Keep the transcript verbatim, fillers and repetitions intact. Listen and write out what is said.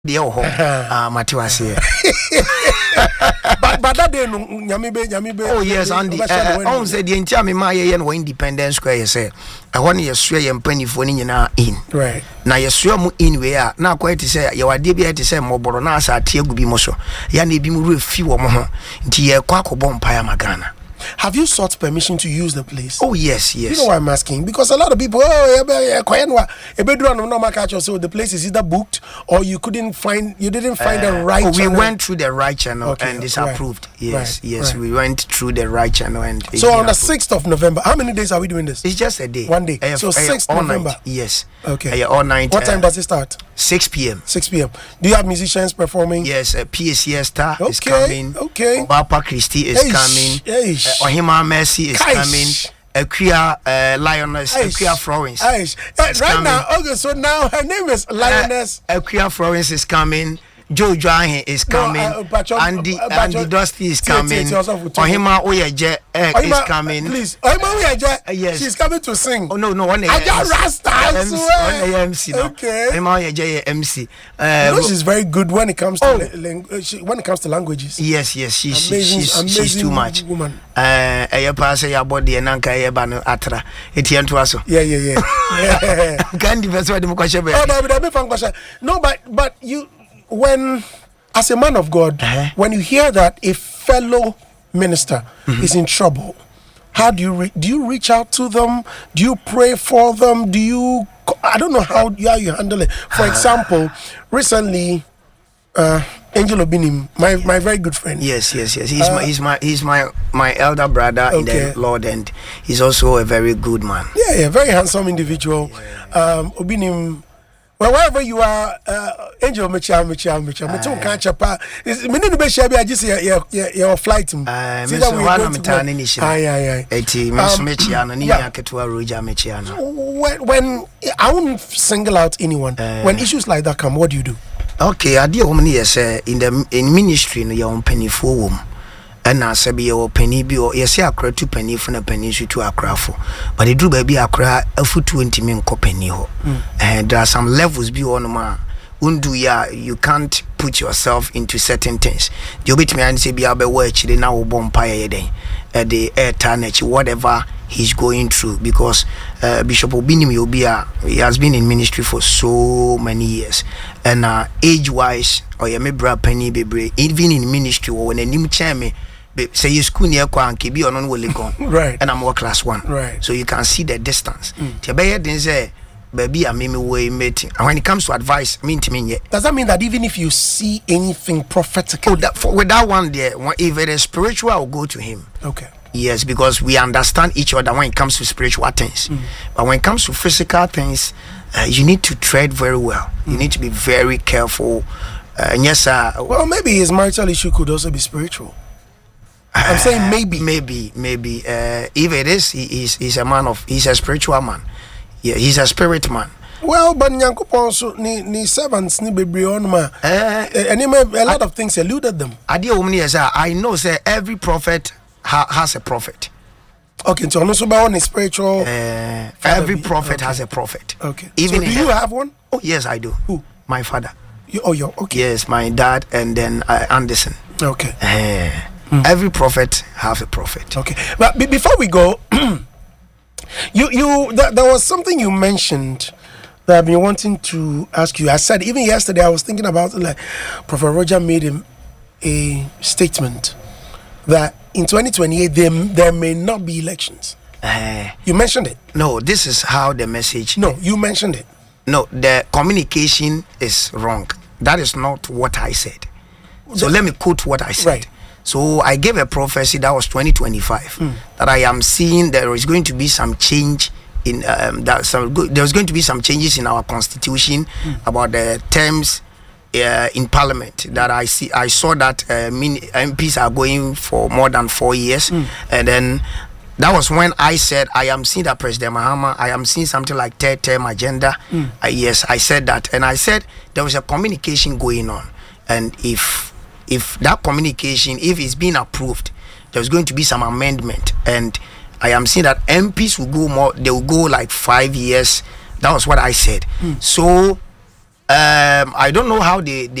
the oh ah Matiwase. But but that day no nyamibe nyamibe. Oh yes, Andy. On said the entire me my ye no Independence Square you say. I want you swear ye mpanifo ni nyina in. Right. Na ye swear mu in we a na quite say ye wade bi ate say moboro na asa ate agubi mo so. Ya na ebi mu refi wo mo ho. Nti ye kwa akobọ mpaya magana. Have you sought permission to use the place? Oh yes, yes. You know why I'm asking? Because a lot of people, oh, so the place is either booked or you couldn't find, you didn't find uh, the right oh, channel. We went through the right channel okay, and it's right. approved. Yes, right. yes, right. we went through the right channel and. So on the sixth of November, how many days are we doing this? It's just a day. One day. Uh, so sixth of November. Night. Yes. Okay. Uh, all night. What time uh, does it start? six p.m. six p.m. Do you have musicians performing? Yes, uh, P A C S Star okay, is coming. Okay. Obapa Christie is Eish, coming. Eish. Uh, Ohima Mercy is Eish. coming. Equia uh, Lioness, Equia Florence. Uh, right coming. now, okay, so now her name is Lioness. Uh, Equia Florence is coming. Joe Joahin is coming. No, uh, Pacho, Andy uh, Andy Dusty is coming. Ohima Oyeje uh, is coming. Please, Ohima Oyeje. Uh, yes, she's coming to sing. Oh no, no, one I just Rasta. I swear. M C. No. Okay. Ohima Oyeje M C. Uh, you know she's very good when it comes to oh. la- she, when it comes to languages. Yes, yes, she's amazing, she's amazing she's too much. Woman. Uh, aye pass ya body nanka aye ba no atra. Eti ento aso. Yeah, yeah, yeah. Can't be so dem kwashe be. Oh, but but me fan kwashe. No, but but you when as a man of God, uh-huh. when you hear that a fellow minister mm-hmm. is in trouble, how do you re- do you reach out to them? Do you pray for them? Do you I don't know how, how you handle it. For example, recently uh, Angel Obinim, my my very good friend. Yes, yes, yes. He's uh, my he's my he's my my elder brother okay. in the Lord, and he's also a very good man. Yeah, yeah, very handsome individual. Yeah. Um, Obinim. Well, wherever you are, uh, Angel Michel, Michel, Michel, Michel, can't chapa. Me need to be sure I just your your your flight. Uh, Mister Wana Mitani Nisha. Aye, aye, aye. Eti Mister Michiano, Niya Ketua Roja Michiano. When when I won't single out anyone. Uh, when issues like that come, what do you do? Okay, I dear woman yes, in the in ministry, no your penny for womb. And I say be your penny be or yes, I cry two penny from a penny to a craft. But it do baby I cry a foot twenty min penny ho. And there are some levels be on ma undu ya you can't put yourself into certain things. You bit me and say be abe watch the now bompire day at the air tarnish whatever he's going through because uh, Bishop Obinim Yobia he has been in ministry for so many years and uh, age wise or ya me bra penny bebre even in ministry or when a new chairman say you school near Kwan Kibi or non will gone right and I'm more class one right so you can see the distance mm. Then say baby I mean way meeting and when it comes to advice mean to me yet does that mean that even if you see anything prophetically oh, that, for, with that one there if it is spiritual I'll go to him okay yes because we understand each other when it comes to spiritual things mm. but when it comes to physical things uh, you need to tread very well mm. you need to be very careful uh, and yes uh, well maybe his marital issue could also be spiritual. I'm saying maybe, maybe, maybe. Uh, if it is, he, he's he's a man of, he's a spiritual man. Yeah, he's a spirit man. Well, but Nyankopon so ni ni servants ni bebre on ma. Eh, and a lot of things eluded them. Adia woman yes, I know. Say every prophet ha, has a prophet. Okay, so no so about spiritual. Uh, every prophet okay. has a prophet. Okay. Even so do you have one? Oh yes, I do. Who? My father. You, oh, you okay. Yes, my dad, and then uh, Anderson. Okay. Uh, Mm. Every prophet has a prophet. Okay, but b- before we go, you you th- there was something you mentioned that I've been wanting to ask you. I said even yesterday I was thinking about like Prophet Roger made a, a statement that in twenty twenty-eight there there may not be elections. Uh, you mentioned it. No, this is how the message. No, you mentioned it. No, the communication is wrong. That is not what I said. So the, let me quote what I said. Right. So I gave a prophecy that was twenty twenty-five mm. that I am seeing there is going to be some change in um, that some go- there's going to be some changes in our constitution mm. about the terms uh, in parliament that I see I saw that uh, min- M Ps are going for more than four years mm. and then that was when I said I am seeing that President Mahama I am seeing something like third term agenda mm. uh, yes I said that and I said there was a communication going on and if if that communication, if it's been approved, there's going to be some amendment. And I am seeing that M Ps will go more, they will go like five years. That was what I said. Mm. So, um, I don't know how they, they